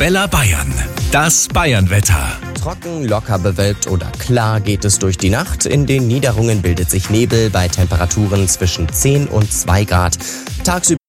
Arabella Bayern. Das Bayernwetter. Trocken, locker bewölkt oder klar geht es durch die Nacht. In den Niederungen bildet sich Nebel bei Temperaturen zwischen 10 und 2 Grad. Tagsüber